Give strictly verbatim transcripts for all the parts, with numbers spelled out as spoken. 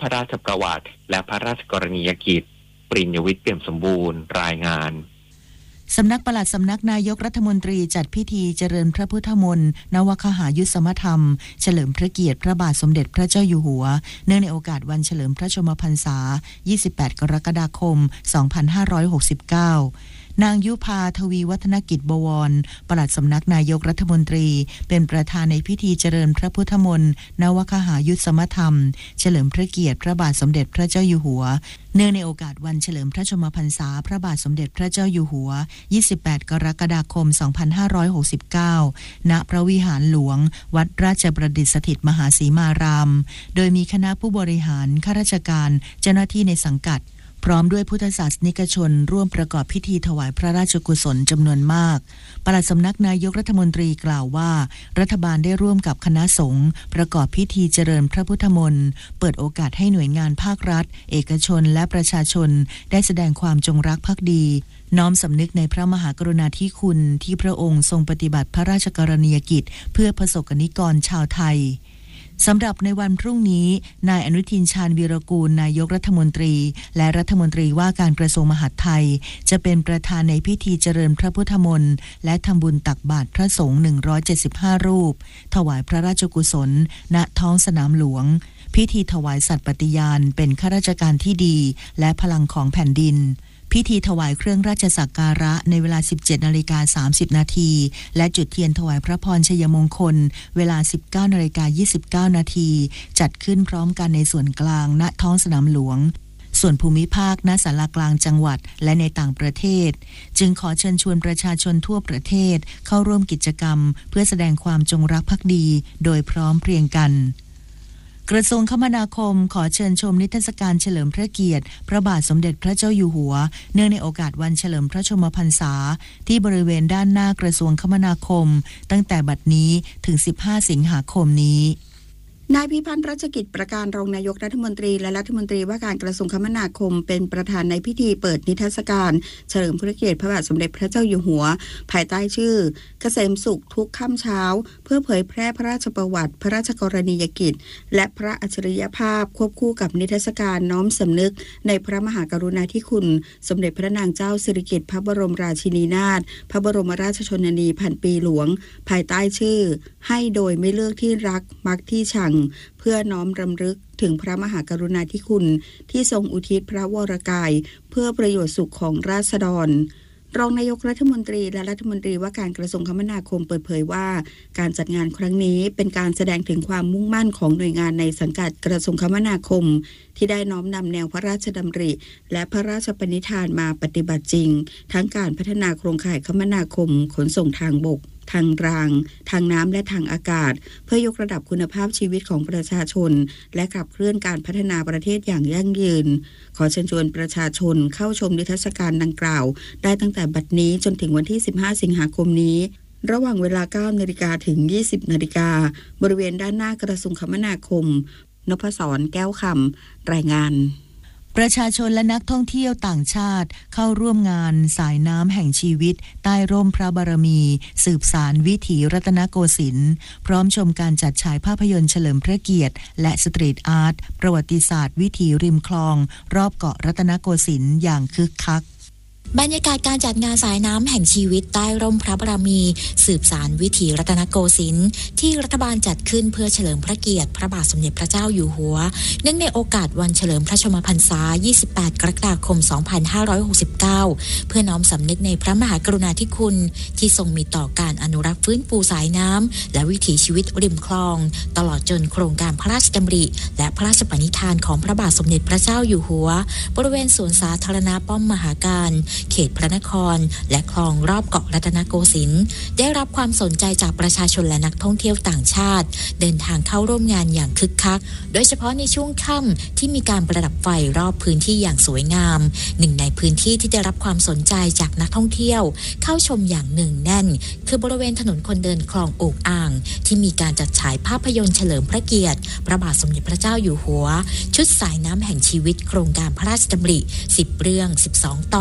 ระราชประวัติและพระราชกรณียกิจปริญญวิทย์เปี่ยมสมบูรณ์รายงานสำนักปลัดสำนักนายกรัฐมนตรีจัดพิธีเจริญพระพุทธมนต์นวคหายุสมธรรมเฉลิมพระเกียรติพระบาทสมเด็จพระเจ้าอยู่หัวเนื่องในโอกาสวันเฉลิมพระชนมพรรษายี่สิบแปดกรกฎาคมสองพันห้าร้อยหกสิบเก้านางยุพาทวีวัฒนกิจบวรปลัดสำนักนายกรัฐมนตรีเป็นประธานในพิธีเจริญพระพุทธมนต์นวคหายุสมธรรมเฉลิมพระเกียรติพระบาทสมเด็จพระเจ้าอยู่หัวเนื่องในโอกาสวันเฉลิมพระชนมพรรษาพระบาทสมเด็จพระเจ้าอยู่หัวยี่สิบแปดกรกฎาคมสองพันห้าร้อยหกสิบเก้าณพระวิหารหลวงวัดราชประดิษฐสถิตมหาสีมารามโดยมีคณะผู้บริหารข้าราชการเจ้าหน้าที่ในสังกัดพร้อมด้วยพุทธศาสนิกชนร่วมประกอบพิธีถวายพระราชกุศลจำนวนมากปลัดสำนักนายกรัฐมนตรีกล่าวว่ารัฐบาลได้ร่วมกับคณะสงฆ์ประกอบพิธีเจริญพระพุทธมนต์เปิดโอกาสให้หน่วยงานภาครัฐเอกชนและประชาชนได้แสดงความจงรักภักดีน้อมสำนึกในพระมหากรุณาธิคุณที่พระองค์ทรงปฏิบัติพระราชกรณียกิจเพื่อประสบกนิกรชาวไทยสำหรับในวันพรุ่งนี้นายอนุทินชาญวีรกูลนายกรัฐมนตรีและรัฐมนตรีว่าการกระทรวงมหาดไทยจะเป็นประธานในพิธีเจริญพระพุทธมนต์และทำบุญตักบาตรพระสงฆ์หนึ่งร้อยเจ็ดสิบห้ารูปถวายพระราชกุศลณท้องสนามหลวงพิธีถวายสัตย์ปฏิญาณเป็นข้าราชการที่ดีและพลังของแผ่นดินพิธีถวายเครื่องราชสักการะในเวลา สิบเจ็ดนาฬิกาสามสิบนาทีและจุดเทียนถวายพระพรชัยมงคลเวลา สิบเก้านาฬิกายี่สิบเก้านาทีจัดขึ้นพร้อมกันในส่วนกลางณท้องสนามหลวงส่วนภูมิภาคณศาลากลางจังหวัดและในต่างประเทศจึงขอเชิญชวนประชาชนทั่วประเทศเข้าร่วมกิจกรรมเพื่อแสดงความจงรักภักดีโดยพร้อมเพรียงกันกระทรวงคมนาคมขอเชิญชมนิทรรศการเฉลิมพระเกียรติพระบาทสมเด็จพระเจ้าอยู่หัวเนื่องในโอกาสวันเฉลิมพระชนมพรรษาที่บริเวณด้านหน้ากระทรวงคมนาคมตั้งแต่บัดนี้ถึงสิบห้าสิงหาคมนี้นายพิพัฒน์รัชกิจประการรองนายกรัฐมนตรีและรัฐมนตรีว่าการกระทรวงคมนาคมเป็นประธานในพิธีเปิดนิทรรศการเฉลิมพระเกียรติพระบาทสมเด็จพระเจ้าอยู่หัวภายใต้ชื่อเกษมสุขทุกค่ำเช้าเพื่อเผยแพร่พระราชประวัติพระราชกรณียกิจและพระอัจฉริยภาพควบคู่กับนิทรรศการน้อมสำนึกในพระมหากรุณาธิคุณสมเด็จพระนางเจ้าสิริกิติ์พระบรมราชินีนาถพระบรมราชชนนีพันปีหลวงภายใต้ชื่อให้โดยไม่เลือกที่รักมักที่ชังเพื่อน้อมรำลึกถึงพระมหากรุณาธิคุณที่ทรงอุทิศพระวรกายเพื่อประโยชน์สุขของราษฎรรองนายกรัฐมนตรีและรัฐมนตรีว่าการกระทรวงคมนาคมเปิดเผยว่าการจัดงานครั้งนี้เป็นการแสดงถึงความมุ่งมั่นของหน่วยงานในสังกัดกระทรวงคมนาคมที่ได้น้อมนำแนวพระราชดำริและพระราชปณิธานมาปฏิบัติจริงทั้งการพัฒนาโครงข่ายคมนาคมขนส่งทางบกทางรางทางน้ำและทางอากาศเพื่อยกระดับคุณภาพชีวิตของประชาชนและขับเคลื่อนการพัฒนาประเทศอย่างยั่งยืนขอเชิญชวนประชาชนเข้าชมนิทรรศการดังกล่าวได้ตั้งแต่บัดนี้จนถึงวันที่สิบห้าสิงหาคมนี้ระหว่างเวลา เก้านาฬิกา ถึง ยี่สิบนาฬิกาบริเวณด้านหน้ากระทรวงคมนาคมนพศรแก้วคำรายงานประชาชนและนักท่องเที่ยวต่างชาติเข้าร่วมงานสายน้ำแห่งชีวิตใต้ร่มพระบารมีสืบสานวิถีรัตนโกสินทร์พร้อมชมการจัดฉายภาพยนตร์เฉลิมพระเกียรติและสตรีทอาร์ตประวัติศาสตร์วิถีริมคลองรอบเกาะรัตนโกสินทร์อย่างคึกคักบรรยากาศการจัดงานสายน้ำแห่งชีวิตใต้ร่มพระบารมีสืบสานวิถีรัตนโกสินทร์ที่รัฐบาลจัดขึ้นเพื่อเฉลิมพระเกียรติพระบาทสมเด็จพระเจ้าอยู่หัวเนื่องในโอกาสวันเฉลิมพระชนมพรรษายี่สิบแปดกรกฎาคมสองพันห้าร้อยหกสิบเก้าเพื่อน้อมสำนึกในพระมหากรุณาธิคุณที่ทรงมีต่อการอนุรักษ์ฟื้นฟูสายน้ำและวิถีชีวิตริมคลองตลอดจนโครงการพระราชดำริและพระราชปณิธานของพระบาทสมเด็จพระเจ้าอยู่หัวบริเวณสวนสาธารณะป้อมมหาการเขตพระนครและคลองรอบเกาะรัตนโกสินทร์ได้รับความสนใจจากประชาชนและนักท่องเที่ยวต่างชาติเดินทางเข้าร่วมงานอย่างคึกคักโดยเฉพาะในช่วงค่ำที่มีการประดับไฟรอบพื้นที่อย่างสวยงามหนึ่งในพื้นที่ที่ได้รับความสนใจจากนักท่องเที่ยวเข้าชมอย่างหนึ่งแน่นคือบริเวณถนนคนเดินคลองโอกอ่างที่มีการจัดฉายภาพยนตร์เฉลิมพระเกียรติพระบาทสมเด็จพระเจ้าอยู่หัวชุดสายน้ำแห่งชีวิตโครงการพระราชดำริสิบเรื่องสิบสองตอน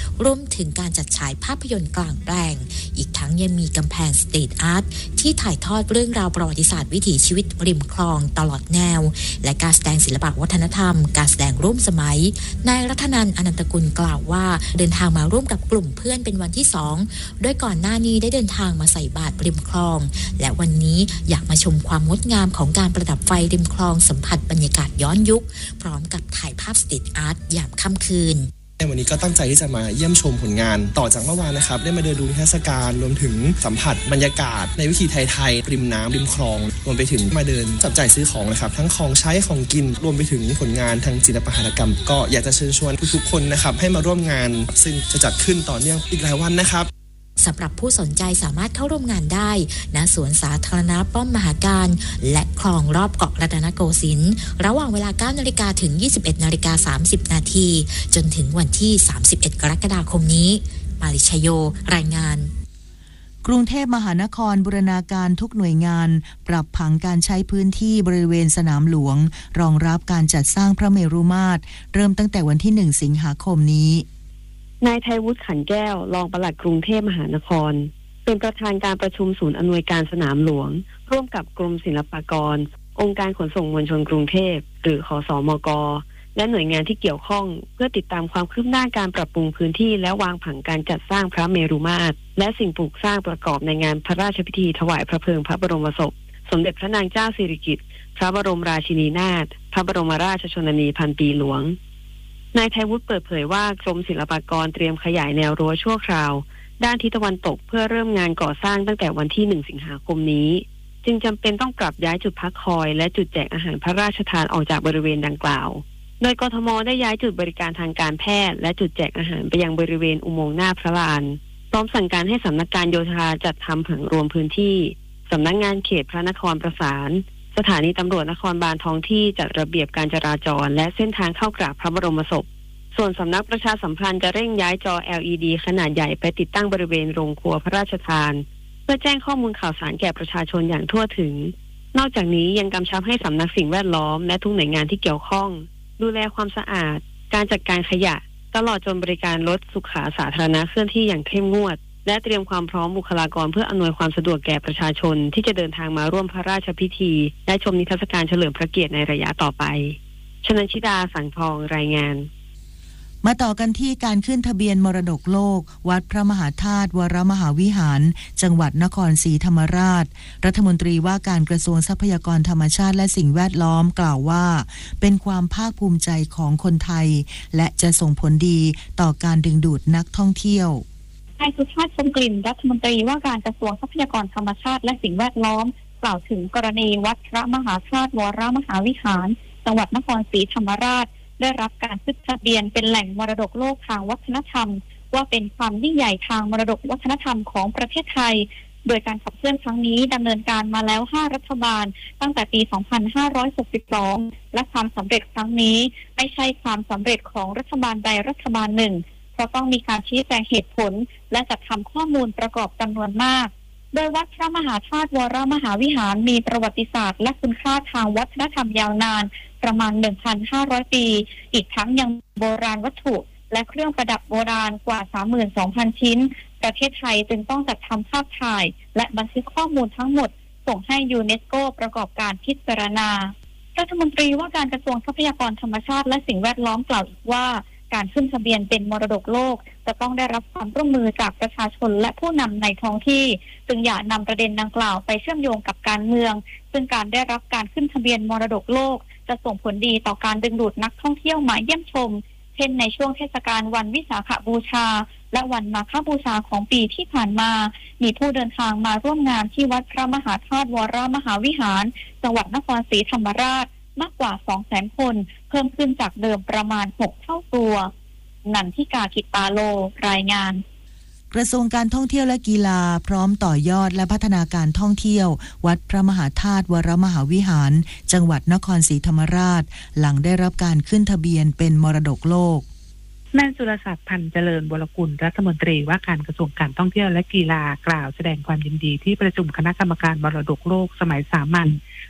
รวมถึงการจัดฉายภาพยนตร์กลางแปลงอีกทั้งยังมีกำแพงสตรีทอาร์ตที่ถ่ายทอดเรื่องราวประวัติศาสตร์วิถีชีวิตริมคลองตลอดแนวและการแสดงศิลปะวัฒนธรรมการแสดงร่วมสมัยนายรัตนันท์อนันตกุลกล่าวว่าเดินทางมาร่วมกับกลุ่มเพื่อนเป็นวันที่สองโดยก่อนหน้านี้ได้เดินทางมาใส่บาตรริมคลองและวันนี้อยากมาชมความงดงามของการประดับไฟริมคลองสัมผัสบรรยากาศย้อนยุคพร้อมกับถ่ายภาพสตรีทอาร์ตยามค่ำคืนวันนี้ก็ตั้งใจที่จะมาเยี่ยมชมผลงานต่อจากเมื่อวานนะครับได้มาเดินดูนิทรรศการรวมถึงสัมผัสบรรยากาศในวิถีไทยๆริมน้ำริมคลองรวมไปถึงมาเดินจับจ่ายซื้อของนะครับทั้งของใช้ของกินรวมไปถึงผลงานทางศิลปหัตถกรรมก็อยากจะเชิญชวนทุกๆคนนะครับให้มาร่วมงานซึ่งจะจัดขึ้นต่อเนื่องอีกหลายวันนะครับสำหรับผู้สนใจสามารถเข้าร่วมงานได้ณสวนสาธารณะป้อมมหาการและคลองรอบเกาะรัตนโกสินทร์ระหว่างเวลา เก้านาฬิกา ถึง ยี่สิบเอ็ดนาฬิกาสามสิบนาทีจนถึงวันที่ สามสิบเอ็ด กรกฎาคมนี้มาริชโยรายงานกรุงเทพมหานครบูรณาการทุกหน่วยงานปรับผังการใช้พื้นที่บริเวณสนามหลวงรองรับการจัดสร้างพระเมรุมาตรเริ่มตั้งแต่วันที่หนึ่งสิงหาคมนี้นายไทยวุฒิขันแก้วรองปลัดกรุงเทพมหานครเป็นประธานการประชุมศูนย์อำนวยการสนามหลวงร่วมกับกรมศิลปากรองค์การขนส่งมวลชนกรุงเทพหรือขสมกและหน่วยงานที่เกี่ยวข้องเพื่อติดตามความคืบหน้าการปรับปรุงพื้นที่และวางผังการจัดสร้างพระเมรุมาตรและสิ่งปลูกสร้างประกอบในงานพระราชพิธีถวายพระเพลิงพระบรมศพสมเด็จพระนางเจ้าสิริกิติ์พระบรมราชินีนาถพระบรมราชชนนีพันปีหลวงนายไทยวุฒิเปิดเผยว่ากรมศิลปากรเตรียมขยายแนวรั้วชั่วคราวด้านทิศตะวันตกเพื่อเริ่มงานก่อสร้างตั้งแต่วันที่หนึ่งสิงหาคมนี้จึงจำเป็นต้องปรับย้ายจุดพักคอยและจุดแจกอาหารพระราชทานออกจากบริเวณดังกล่าวโดยกทมได้ย้ายจุดบริการทางการแพทย์และจุดแจกอาหารไปยังบริเวณอุโมงค์หน้าพระลานพร้อมสั่งการให้สำนักการโยธาจัดทำผังรวมพื้นที่สำนักงานเขตพระนครประสานสถานีตำรวจนครบาลท้องที่จัดระเบียบการจราจรและเส้นทางเข้ากราบพระบรมศพส่วนสำนักประชาสัมพันธ์จะเร่งย้ายจอ แอล อี ดี ขนาดใหญ่ไปติดตั้งบริเวณโรงครัวพระราชทานเพื่อแจ้งข้อมูลข่าวสารแก่ประชาชนอย่างทั่วถึงนอกจากนี้ยังกำชับให้สำนักสิ่งแวดล้อมและทุกหน่วยงานที่เกี่ยวข้องดูแลความสะอาดการจัดการขยะตลอดจนบริการรถสุขาสาธารณะเคลื่อนที่อย่างเข้มงวดและเตรียมความพร้อมบุคลากรเพื่ออำนวยความสะดวกแก่ประชาชนที่จะเดินทางมาร่วมพระราชพิธีและชมนิทรรศการเฉลิมพระเกียรติในระยะต่อไปชนันชิดาสังทองรายงานมาต่อกันที่การขึ้นทะเบียนมรดกโลกวัดพระมหาธาตุวรมหาวิหารจังหวัดนครศรีธรรมราชรัฐมนตรีว่าการกระทรวงทรัพยากรธรรมชาติและสิ่งแวดล้อมกล่าวว่าเป็นความภาคภูมิใจของคนไทยและจะส่งผลดีต่อการดึงดูดนักท่องเที่ยวนายสุชาติชมกลิ่นรัฐมนตรีว่าการกระทรวงทรัพยากรธรรมชาติและสิ่งแวดล้อมกล่าวถึงกรณีวัดพระมหาธาตุวรมหาวิหารจังหวัดนครศรีธรรมราชได้รับการขึ้นทะเบียนเป็นแหล่งมรดกโลกทางวัฒนธรรมว่าเป็นความยิ่งใหญ่ทางมรดกวัฒนธรรมของประเทศไทยโดยการขับเคลื่อนครั้งนี้ดำเนินการมาแล้วห้ารัฐบาลตั้งแต่ปีสองพันห้าร้อยหกสิบสองและความสำเร็จครั้งนี้ไม่ใช่ความสำเร็จของรัฐบาลใดรัฐบาลหนึ่งเพราะต้องมีการชี้แจงเหตุผลและจัดทำข้อมูลประกอบจำนวนมากโดยวัดพระมหาธาตุวรมหาวิหารมีประวัติศาสตร์และคุณค่าทางวัฒนธรรมยาวนานประมาณ หนึ่งพันห้าร้อย ปีอีกทั้งยังโบราณวัตถุและเครื่องประดับโบราณกว่า สามหมื่นสองพัน ชิ้นประเทศไทยจึงต้องจัดทำภาพถ่ายและบันทึกข้อมูลทั้งหมดส่งให้ยูเนสโกประกอบการพิจารณารัฐมนตรีว่าการกระทรวงทรัพยากรธรรมชาติและสิ่งแวดล้อมกล่าวอีกว่าการขึ้นทะเบียนเป็นมรดกโลกจะต้องได้รับความร่วมมือจากประชาชนและผู้นำในท้องที่จึงอย่านำประเด็นดังกล่าวไปเชื่อมโยงกับการเมืองซึ่งการได้รับการขึ้นทะเบียนมรดกโลกจะส่งผลดีต่อการดึงดูดนักท่องเที่ยวมาเยี่ยมชมเช่นในช่วงเทศกาลวันวิสาขบูชาและวันมาฆบูชาของปีที่ผ่านมามีผู้เดินทางมาร่วมงานที่วัดพระมหาธาตุวรมหาวิหารจังหวัดนครศรีธรรมราชมากกว่า สองแสน คนเพิ่มขึ้นจากเดิมประมาณหกเท่าตัวนันทิกากิตตาโลรายงานกระทรวงการท่องเที่ยวและกีฬาพร้อมต่อยอดและพัฒนาการท่องเที่ยววัดพระมหาธาตุวรมหาวิหารจังหวัดนครศรีธรรมราชหลังได้รับการขึ้นทะเบียนเป็นมรดกโลกนายสุรศักดิ์พันธ์เจริญวรกุลรัฐมนตรีว่าการกระทรวงการท่องเที่ยวและกีฬากล่าวแสดงความยินดีที่ประชุมคณะกรรมการมรดกโลกสมัยสามัญ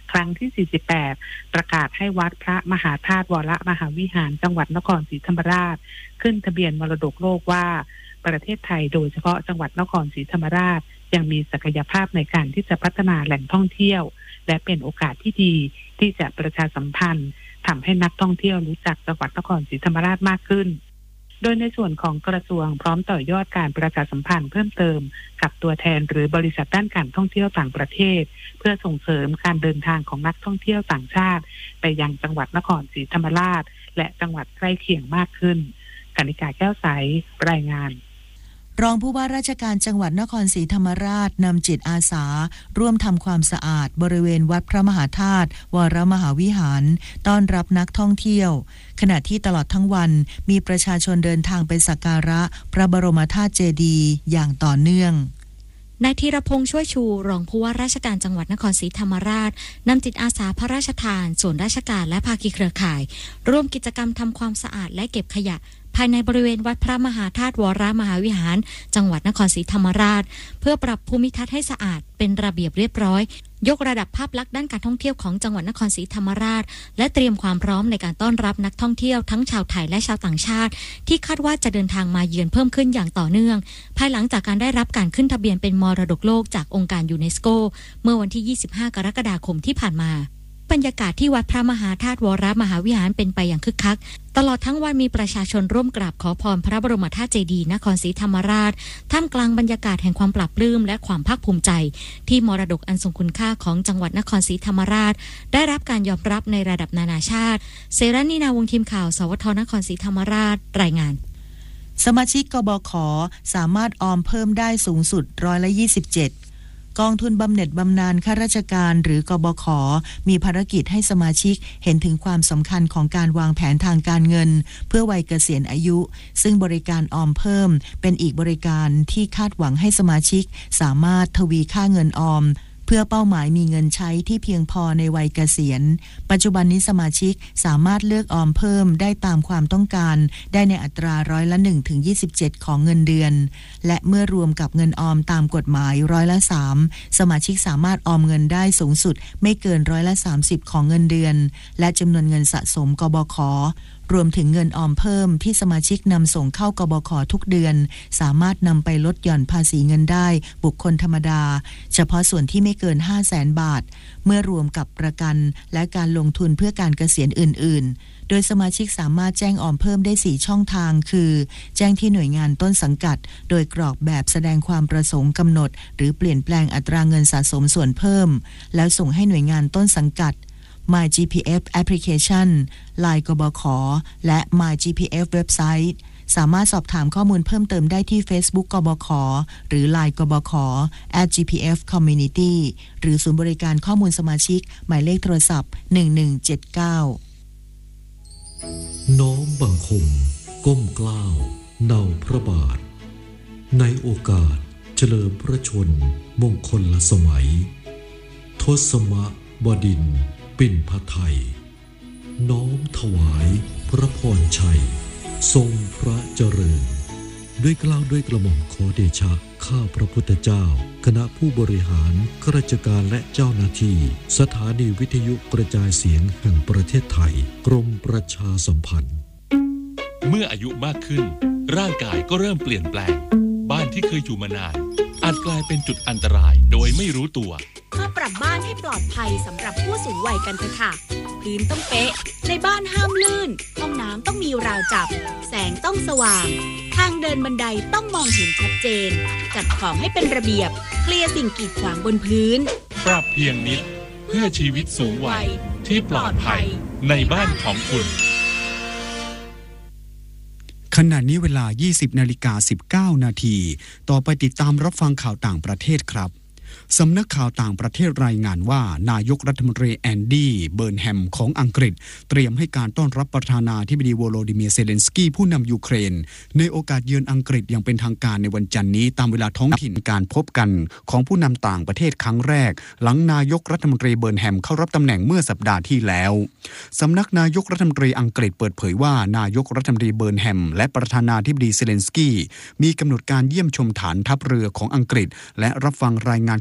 ครั้งที่สี่สิบแปดประกาศให้วัดพระมหาธาตุวรมหาวิหารจังหวัดนครศรีธรรมราชขึ้นทะเบียนมรดกโลกว่าประเทศไทยโดยเฉพาะจังหวัดนครศรีธรรมราชยังมีศักยภาพในการที่จะพัฒนาแหล่งท่องเที่ยวและเป็นโอกาสที่ดีที่จะประชาสัมพันธ์ทำให้นักท่องเที่ยวรู้จักจังหวัดนครศรีธรรมราชมากขึ้นโดยในส่วนของกระทรวงพร้อมต่อยอดการประชาสัมพันธ์เพิ่มเติมกับตัวแทนหรือบริษัทด้านการท่องเที่ยวต่างประเทศเพื่อส่งเสริมการเดินทางของนักท่องเที่ยวต่างชาติไปยังจังหวัดนครศรีธรรมราชและจังหวัดใกล้เคียงมากขึ้นกนิกาแก้วใสรายงานรองผู้ว่าราชการจังหวัดนครศรีธรรมราชนำจิตอาสาร่วมทำความสะอาดบริเวณวัดพระมหาธาตุวรมหาวิหารต้อนรับนักท่องเที่ยวขณะที่ตลอดทั้งวันมีประชาชนเดินทางไปสักการะพระบรมธาตุเจดีย์อย่างต่อเนื่องนายธีรพงษ์ช่วยชูรองผู้ว่าราชการจังหวัดนครศรีธรรมราชนำจิตอาสาพระราชทานส่วนราชการและภาคีเครือข่ายร่วมกิจกรรมทำความสะอาดและเก็บขยะภายในบริเวณวัดพระมหาธาตุวรมหาวิหารจังหวัดนครศรีธรรมราชเพื่อปรับภูมิทัศน์ให้สะอาดเป็นระเบียบเรียบร้อยยกระดับภาพลักษณ์ด้านการท่องเที่ยวของจังหวัดนครศรีธรรมราชและเตรียมความพร้อมในการต้อนรับนักท่องเที่ยวทั้งชาวไทยและชาวต่างชาติที่คาดว่าจะเดินทางมาเยือนเพิ่มขึ้นอย่างต่อเนื่องภายหลังจากการได้รับการขึ้นทะเบียนเป็นมรดกโลกจากองค์การยูเนสโกเมื่อวันที่ยี่สิบห้ากรกฎาคมที่ผ่านมาบรรยากาศที่วัดพระมหาธาตุวรมหาวิหารเป็นไปอย่างคึกคักตลอดทั้งวันมีประชาชนร่วมกราบขอพรพระบรมธาตุเจดีย์นครศรีธรรมราชท่ามกลางบรรยากาศแห่งความปรับปลื้มและความภาคภูมิใจที่มรดกอันทรงคุณค่าของจังหวัดนครศรีธรรมราชได้รับการยอมรับในระดับนานาชาติเสรานีนาวงศ์ทีมข่าวสวทนครศรีธรรมราชรายงานสมาชิกกบข.สามารถออมเพิ่มได้สูงสุดร้อยละยี่สิบเจ็ดกองทุนบำเหน็จบำนาญข้าราชการหรือกบข.มีภารกิจให้สมาชิกเห็นถึงความสำคัญของการวางแผนทางการเงินเพื่อวัยเกษียณอายุซึ่งบริการออมเพิ่มเป็นอีกบริการที่คาดหวังให้สมาชิกสามารถทวีค่าเงินออมเพื่อเป้าหมายมีเงินใช้ที่เพียงพอในวัยเกษียณปัจจุบันนี้สมาชิกสามารถเลือกออมเพิ่มได้ตามความต้องการได้ในอัตราร้อยละ หนึ่งถึงยี่สิบเจ็ด ของเงินเดือนและเมื่อรวมกับเงินออมตามกฎหมายร้อยละสามสมาชิกสามารถออมเงินได้สูงสุดไม่เกินร้อยละสามสิบของเงินเดือนและจำนวนเงินสะสมกบข.รวมถึงเงินออมเพิ่มที่สมาชิกนำส่งเข้ากบข.ทุกเดือนสามารถนำไปลดหย่อนภาษีเงินได้บุคคลธรรมดาเฉพาะส่วนที่ไม่เกิน ห้าแสน บาทเมื่อรวมกับประกันและการลงทุนเพื่อการเกษียณอื่นๆโดยสมาชิกสามารถแจ้งออมเพิ่มได้สี่ช่องทางคือแจ้งที่หน่วยงานต้นสังกัดโดยกรอกแบบแสดงความประสงค์กำหนดหรือเปลี่ยนแปลงอัตราเงินสะสมส่วนเพิ่มแล้วส่งให้หน่วยงานต้นสังกัดMy จี พี เอฟ Application ไลน์ กบข.และ My จี พี เอฟ เว็บไซต์สามารถสอบถามข้อมูลเพิ่มเติมได้ที่ Facebook กบข.หรือ ไลน์ กบข. แอท จี พี เอฟ Community หรือศูนย์บริการข้อมูลสมาชิกหมายเลขโทรศัพท์หนึ่งหนึ่งเจ็ดเก้าน้อมบังคมก้มเกล้าเนาพระบาทในโอกาสเฉลิมพระชนมงคลสมัยทศมบดินทร์ปิ่นพไทยน้อมถวายพระพรชัยทรงพระเจริญด้วยเกล้าด้วยกระหม่อมขอเดชะข้าพระพุทธเจ้าคณะผู้บริหารข้าราชการและเจ้าหน้าที่สถานีวิทยุกระจายเสียงแห่งประเทศไทยกรมประชาสัมพันธ์เมื่ออายุมากขึ้นร่างกายก็เริ่มเปลี่ยนแปลงบ้านที่เคยอยู่มานานอาจกลายเป็นจุดอันตรายโดยไม่รู้ตัวมาปรับบ้านให้ปลอดภัยสำหรับผู้สูงวัยกันเถอะค่ะพื้นต้องเป๊ะในบ้านห้ามลื่นห้องน้ำต้องมีราวจับแสงต้องสว่างทางเดินบันไดต้องมองเห็นชัดเจนจัดของให้เป็นระเบียบเคลียร์สิ่งกีดขวางบนพื้นปรับเพียงนิดเพื่อชีวิตสูงวัยที่ปลอดภัยในบ้านของคุณขณะนี้เวลา ยี่สิบนาฬิกาสิบเก้านาทีต่อไปติดตามรับฟังข่าวต่างประเทศครับสำนักข่าวต่างประเทศรายงานว่านายกรัฐมนตรีแอนดี้เบิร์นแฮมของอังกฤษเตรียมให้การต้อนรับประธานาธิบดีโวโลดิเมียร์เซเลนสกี้ผู้นำยูเครนในโอกาสเยือนอังกฤษอย่างเป็นทางการในวันจันทร์นี้ตามเวลาท้องถิ่นการพบกันของผู้นำต่างประเทศครั้งแรกหลังนายกรัฐมนตรีเบิร์นแฮมเข้ารับตำแหน่งเมื่อสัปดาห์ที่แล้วสำนักนายกรัฐมนตรีอังกฤษเปิดเผยว่านายกรัฐมนตรีเบิร์นแฮมและประธานาธิบดีเซเลนสกี้มีกำหนดการเยี่ยมชมฐานทัพเรือของอังกฤษและรับฟังรายงาน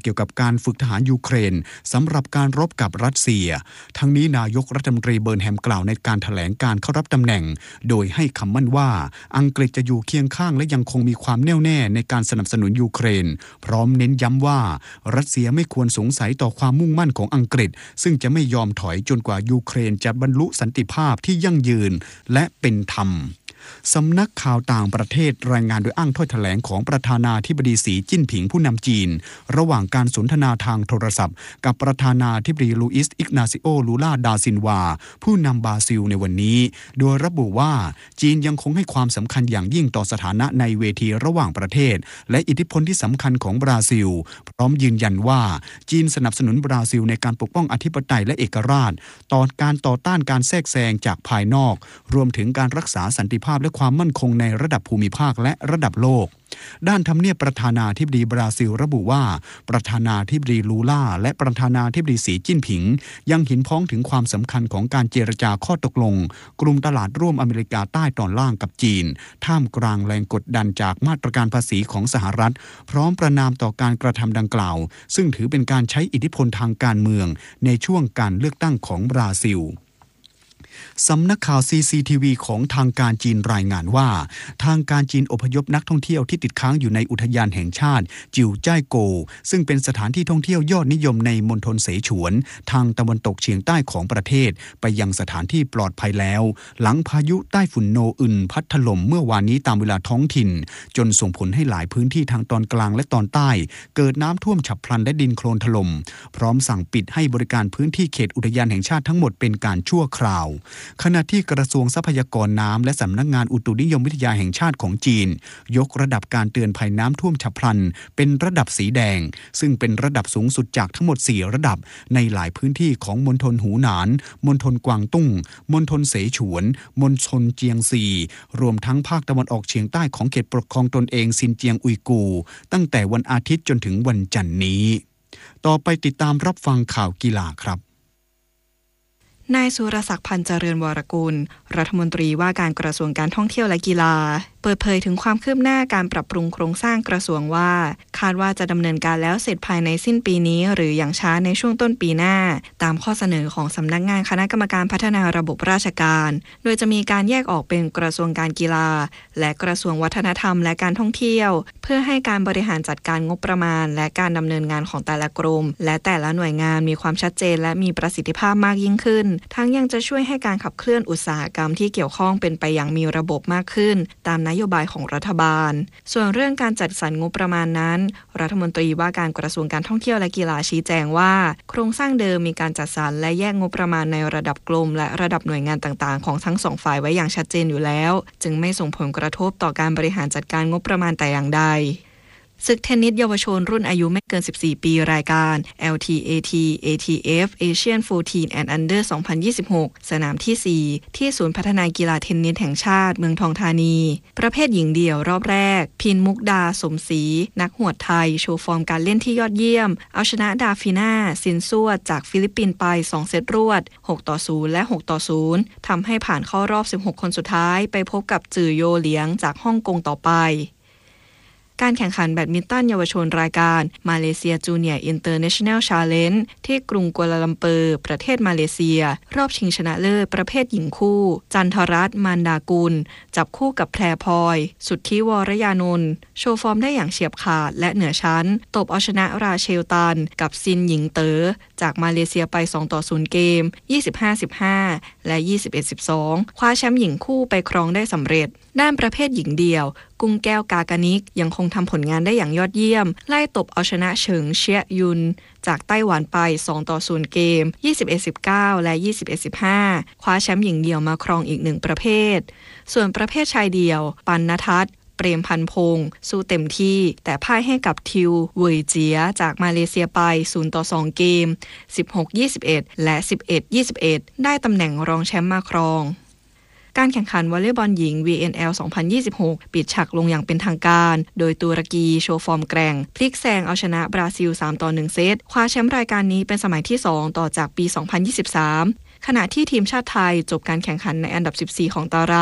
เกี่ยวกับการฝึกทหารยูเครนสำหรับการรบกับรัสเซียทั้งนี้นายกรัฐมนตรีเบิร์นแฮมกล่าวในการแถลงการเข้ารับตำแหน่งโดยให้คำมั่นว่าอังกฤษจะอยู่เคียงข้างและยังคงมีความแน่วแน่ในการสนับสนุนยูเครนพร้อมเน้นย้ำว่ารัสเซียไม่ควรสงสัยต่อความมุ่งมั่นของอังกฤษซึ่งจะไม่ยอมถอยจนกว่ายูเครนจะบรรลุสันติภาพที่ยั่งยืนและเป็นธรรมสำนักข่าวต่างประเทศรายงานโดยอ้างถ้อยแถลงของประธานาธิบดีสีจิ้นผิงผู้นำจีนระหว่างการสนทนาทางโทรศัพท์กับประธานาธิบดีลูอิสอิกนาซิโอลูลาดาซินวาผู้นำบราซิลในวันนี้โดยระบุว่าจีนยังคงให้ความสำคัญอย่างยิ่งต่อสถานะในเวทีระหว่างประเทศและอิทธิพลที่สำคัญของบราซิลพร้อมยืนยันว่าจีนสนับสนุนบราซิลในการปกป้องอธิปไตยและเอกราชต่อการต่อต้านการแทรกแซงจากภายนอกรวมถึงการรักษาสันติภาพและความมั่นคงในระดับภูมิภาคและระดับโลกด้านทำเนียบประธานาธิบดีบราซิลระบุว่าประธานาธิบดีลูล่าและประธานาธิบดีสีจิ้นผิงยังเห็นพ้องถึงความสำคัญของการเจรจาข้อตกลงกลุ่มตลาดร่วมอเมริกาใต้ตอนล่างกับจีนท่ามกลางแรงกดดันจากมาตรการภาษีของสหรัฐพร้อมประณามต่อการกระทำดังกล่าวซึ่งถือเป็นการใช้อิทธิพลทางการเมืองในช่วงการเลือกตั้งของบราซิลสำนักข่าว ซี ซี ที วี ของทางการจีนรายงานว่าทางการจีนอพยพนักท่องเที่ยวที่ติดค้างอยู่ในอุทยานแห่งชาติจิวจ้ายโกวซึ่งเป็นสถานที่ท่องเที่ยวยอดนิยมในมณฑลเสฉวนทางตะวันตกเฉียงใต้ของประเทศไปยังสถานที่ปลอดภัยแล้วหลังพายุใต้ฝุ่นโนอึนพัดถล่มเมื่อวานนี้ตามเวลาท้องถิ่นจนส่งผลให้หลายพื้นที่ทางตอนกลางและตอนใต้เกิดน้ำท่วมฉับพลันและดินโคลนถล่มพร้อมสั่งปิดให้บริการพื้นที่เขตอุทยานแห่งชาติทั้งหมดเป็นการชั่วคราวขณะที่กระทรวงทรัพยากรน้ำและสำนักงานอุตุนิยมวิทยาแห่งชาติของจีนยกระดับการเตือนภัยน้ำท่วมฉับพลันเป็นระดับสีแดงซึ่งเป็นระดับสูงสุดจากทั้งหมดสี่ระดับในหลายพื้นที่ของมณฑลหูหนานมณฑลกวางตุ้งมณฑลเสฉวนมณฑลเจียงซีรวมทั้งภาคตะวันออกเฉียงใต้ของเขตปกครองตนเองซินเจียงอุยกูร์ตั้งแต่วันอาทิตย์จนถึงวันจันทร์นี้ต่อไปติดตามรับฟังข่าวกีฬาครับนายสุรศักดิ์พันธ์เจริญวรกุลรัฐมนตรีว่าการกระทรวงการท่องเที่ยวและกีฬาเปิดเผยถึงความคืบหน้าการปรับปรุงโครงสร้างกระทรวงว่าคาดว่าจะดำเนินการแล้วเสร็จภายในสิ้นปีนี้หรืออย่างช้าในช่วงต้นปีหน้าตามข้อเสนอของสำนักงานคณะกรรมการพัฒนาระบบราชการโดยจะมีการแยกออกเป็นกระทรวงการกีฬาและกระทรวงวัฒนธรรมและการท่องเที่ยวเพื่อให้การบริหารจัดการงบประมาณและการดำเนินงานของแต่ละกรมและแต่ละหน่วยงานมีความชัดเจนและมีประสิทธิภาพมากยิ่งขึ้นทั้งยังจะช่วยให้การขับเคลื่อนอุตสาหกรรมที่เกี่ยวข้องเป็นไปอย่างมีระบบมากขึ้นตามนโยบายของรัฐบาลส่วนเรื่องการจัดสรรงบประมาณนั้นรัฐมนตรีว่าการกระทรวงการท่องเที่ยวและกีฬาชี้แจงว่าโครงสร้างเดิมมีการจัดสรรและแยกงบประมาณในระดับกรมและระดับหน่วยงานต่างๆของทั้งสองฝ่ายไว้อย่างชัดเจนอยู่แล้วจึงไม่ส่งผลกระทบต่อการบริหารจัดการงบประมาณแต่อย่างใดศึกเทนนิสเยาวชนรุ่นอายุไม่เกินสิบสี่ปีรายการ แอล ที เอ ที เอ ที เอฟ Asian สิบสี่ and Under สองพันยี่สิบหกสนามที่สี่ที่ศูนย์พัฒนากีฬาเทนนิสแห่งชาติเมืองทองธานีประเภทหญิงเดี่ยวรอบแรกพินมุกดาสมศรีนักหวดไทยโชว์ฟอร์มการเล่นที่ยอดเยี่ยมเอาชนะดาฟิน่าซินซัวจากฟิลิปปินส์ไปสองเซตรวดหกต่อศูนย์และหกต่อศูนย์ทำให้ผ่านเข้ารอบสิบหกคนสุดท้ายไปพบกับจือโยเหลียงจากฮ่องกงต่อไปการแข่งขันแบดมินตันเยาวชนรายการมาเลเซียจูเนียร์อินเตอร์เนชั่นแนลชาเลนจ์ที่กรุงกัวลาลัมเปอร์ประเทศมาเลเซียรอบชิงชนะเลิศประเภทหญิงคู่จันทรัตน์มานดากุลจับคู่กับแพรพลอยสุทธิวรยานนท์โชว์ฟอร์มได้อย่างเฉียบขาดและเหนือชั้นตบเอาชนะราเชลตันกับซินหญิงเต๋อจากมาเลเซียไปสองต่อศูนย์เกม ยี่สิบห้าสิบห้า และ ยี่สิบเอ็ดสิบสอง คว้าแชมป์หญิงคู่ไปครองได้สำเร็จด้านประเภทหญิงเดี่ยวกุ้งแก้วกากานิกยังคงทำผลงานได้อย่างยอดเยี่ยมไล่ตบเอาชนะเฉิงเชียยุนจากไต้หวันไปสองต่อศูนย์เกม ยี่สิบเอ็ดสิบเก้า และ ยี่สิบเอ็ดสิบห้า คว้าแชมป์หญิงเดี่ยวมาครองอีกหนึ่งประเภทส่วนประเภทชายเดี่ยวปันณทัศน์เปรมพันพงษ์สู้เต็มที่แต่พ่ายให้กับทิวเวยเจียจากมาเลเซียไปศูนย์ต่อสองเกม สิบหก ยี่สิบเอ็ด และ สิบเอ็ด ยี่สิบเอ็ด ได้ตำแหน่งรองแชมป์มาครองการแข่งขันวอลเลย์บอลหญิง วี เอ็น แอล สองพันยี่สิบหกปิดฉากลงอย่างเป็นทางการโดยตุรกีโชว์ฟอร์มแกร่งพลิกแซงเอาชนะบราซิลสามต่อหนึ่งเซตคว้าแชมป์รายการนี้เป็นสมัยที่สองต่อจากปีสองพันยี่สิบสามขณะที่ทีมชาติไทยจบการแข่งขันในอันดับสิบสี่ของตาราง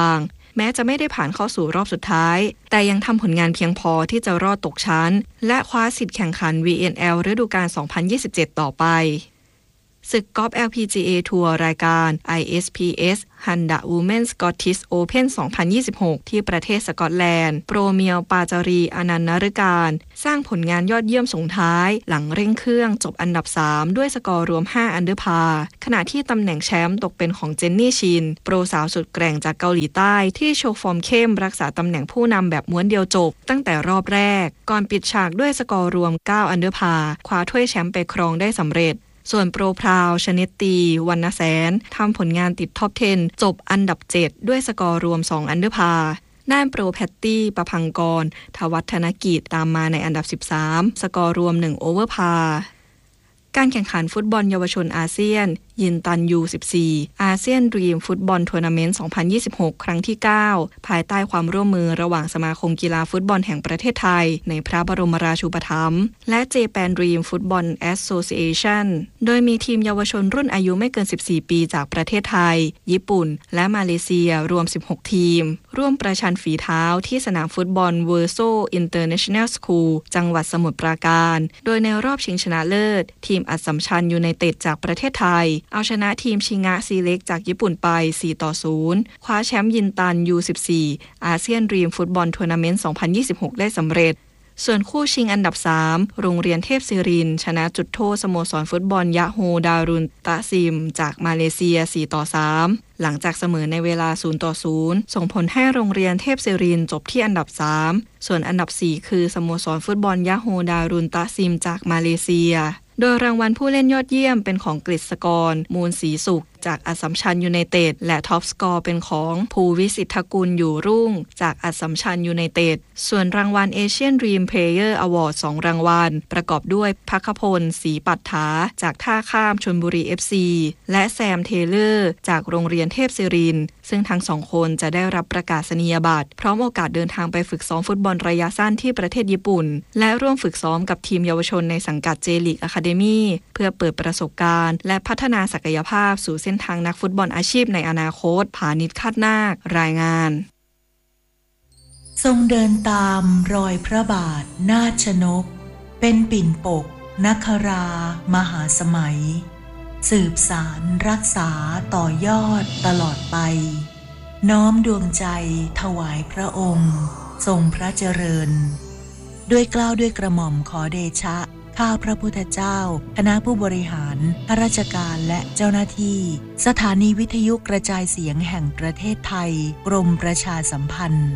แม้จะไม่ได้ผ่านเข้าสู่รอบสุดท้ายแต่ยังทำผลงานเพียงพอที่จะรอดตกชั้นและคว้าสิทธิ์แข่งขัน วี เอ็น แอล ฤดูกาล สองพันยี่สิบเจ็ด ต่อไปศึกกอล์ฟ แอล พี จี เอ ทัวร์รายการ ไอ เอส พี เอส Honda Women's Scottish Open สองพันยี่สิบหก ที่ประเทศสกอตแลนด์โปรเมียวปาจารีอนันต์นฤการสร้างผลงานยอดเยี่ยมส่งท้ายหลังเร่งเครื่องจบอันดับสามด้วยสกอร์รวมห้าอันเดอร์พาร์ขณะที่ตำแหน่งแชมป์ตกเป็นของเจนนี่ชินโปรสาวสุดแกร่งจากเกาหลีใต้ที่โชว์ฟอร์มเข้มรักษาตำแหน่งผู้นำแบบม้วนเดียวจบตั้งแต่รอบแรกก่อนปิดฉากด้วยสกอร์รวมเก้าอันเดอร์พาร์คว้าถ้วยแชมป์ไปครองได้สำเร็จส่วนโปรพราวชนิดตีวรรณแสนทำผลงานติดท็อปสิบจบอันดับเจ็ดด้วยสกอร์รวมสองอันเดอร์พาร์ด้านโปรแพตตี้ประพังกรทวัฒนกิจตามมาในอันดับสิบสามสกอร์รวมหนึ่งโอเวอร์พาร์การแข่งขันฟุตบอลเยาวชนอาเซียนยินตัน ยู สิบสี่ อาเซียนดรีมฟุตบอลทัวร์นาเมนต์ สองพันยี่สิบหก ครั้งที่ เก้า ภายใต้ความร่วมมือระหว่างสมาคมกีฬาฟุตบอลแห่งประเทศไทยในพระบรมราชูปถัมภ์และ Japan Dream Football Association โดยมีทีมเยาวชนรุ่นอายุไม่เกิน สิบสี่ ปีจากประเทศไทยญี่ปุ่นและมาเลเซียรวม สิบหก ทีมร่วมประชันฝีเท้าที่สนามฟุตบอล Verso International School จังหวัดสมุทรปราการโดยในรอบชิงชนะเลิศทีมอัสสัมชัญยูไนเต็ดจากประเทศไทยเอาชนะทีมชิงะซีเล็กจากญี่ปุ่นไป สี่ต่อศูนย์ คว้าแชมป์ยินตัน ยู สิบสี่ อาเซียนดรีมฟุตบอลทัวร์นาเมนต์ สองพันยี่สิบหก ได้สำเร็จส่วนคู่ชิงอันดับสามโรงเรียนเทพศิรินทร์ชนะจุดโทษสโมสรฟุตบอลยะโฮดารุนตะซิมจากมาเลเซีย สี่ต่อสาม หลังจากเสมอในเวลา ศูนย์ต่อศูนย์ ส่งผลให้โรงเรียนเทพศิรินทร์จบที่อันดับสามส่วนอันดับสี่คือสโมสรฟุตบอลยะโฮดารุนตะซิมจากมาเลเซียโดยรางวัลผู้เล่นยอดเยี่ยมเป็นของกฤษกรมูลศรีสุขจากอัสสัมชัญยูไนเต็ดและท็อปสกอร์เป็นของภูวิสิทธกุลอยู่รุ่งจากอัสสัมชัญยูไนเต็ดส่วนรางวัล Asian Dream Player Award สองรางวัลประกอบด้วยภัคพลศรีปัฏฐาจากท่าข้ามชลบุรี เอฟ ซี และแซมเทเลอร์จากโรงเรียนเทพศิรินทร์ซึ่งทั้งสองคนจะได้รับประกาศนียบัตรพร้อมโอกาสเดินทางไปฝึกซ้อมฟุตบอลระยะสั้นที่ประเทศญี่ปุ่นและร่วมฝึกซ้อมกับทีมเยาวชนในสังกัด J-League Academy เพื่อเปิดประสบการณ์และพัฒนาศักยภาพสู่เส้นทางนักฟุตบอลอาชีพในอนาคตผานิช คาดนาครายงานทรงเดินตามรอยพระบาทนาถชนกเป็นปิ่นปกนครามหาสมัยสืบสารรักษาต่อยอดตลอดไปน้อมดวงใจถวายพระองค์ทรงพระเจริญด้วยเกล้าด้วยกระหม่อมขอเดชะข้าพระพุทธเจ้าคณะผู้บริหารข้าราชการและเจ้าหน้าที่สถานีวิทยุกระจายเสียงแห่งประเทศไทยกรมประชาสัมพันธ์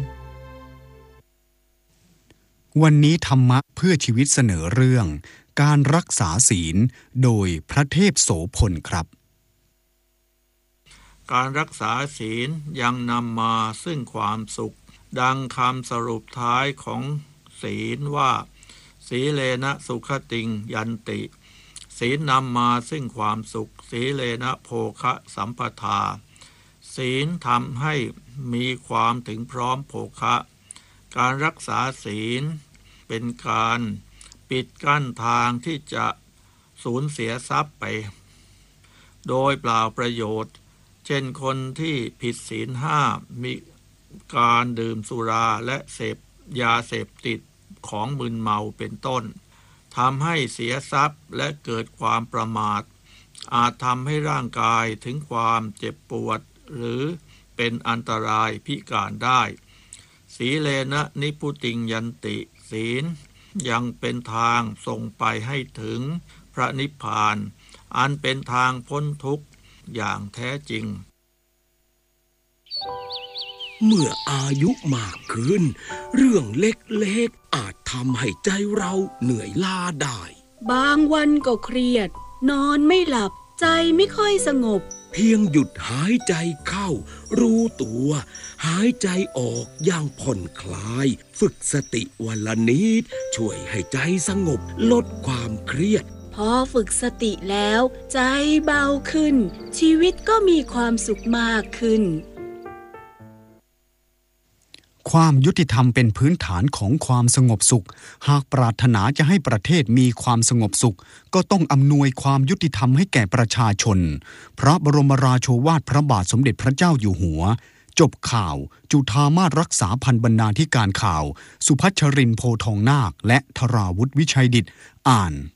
วันนี้ธรรมะเพื่อชีวิตเสนอเรื่องการรักษาศีลโดยพระเทพโสพลครับการรักษาศีลยังนำมาซึ่งความสุขดังคำสรุปท้ายของศีลว่าสีเลนะสุขติงยันติศีลนำมาซึ่งความสุขสีเลนะโภคะสัมปทาศีลทำให้มีความถึงพร้อมโภคะการรักษาศีลเป็นการปิดกั้นทางที่จะสูญเสียทรัพย์ไปโดยเปล่าประโยชน์เช่นคนที่ผิดศีลห้ามีการดื่มสุราและเสพยาเสพติดของมึนเมาเป็นต้นทำให้เสียทรัพย์และเกิดความประมาทอาจทำให้ร่างกายถึงความเจ็บปวดหรือเป็นอันตรายพิการได้สีเลนะนิพุติงยันติศีลยังเป็นทางส่งไปให้ถึงพระนิพพานอันเป็นทางพ้นทุกข์อย่างแท้จริงเมื่ออายุมากขึ้นเรื่องเล็กๆอาจทำให้ใจเราเหนื่อยล้าได้บางวันก็เครียดนอนไม่หลับใจไม่ค่อยสงบเพียงหยุดหายใจเข้ารู้ตัวหายใจออกอย่างผ่อนคลายฝึกสติวันละนิดช่วยให้ใจสงบลดความเครียดพอฝึกสติแล้วใจเบาขึ้นชีวิตก็มีความสุขมากขึ้นความยุติธรรมเป็นพื้นฐานของความสงบสุขหากปรารถนาจะให้ประเทศมีความสงบสุขก็ต้องอำนวยความยุติธรรมให้แก่ประชาชนพระบรมราโชวาทพระบาทสมเด็จพระเจ้าอยู่หัวจบข่าวจุฑามาศรักษาพันธ์บรรณาธิการข่าวสุพัชรินทร์โพทองนาคและธราวุฒิวิชัยดิษฐ์อ่าน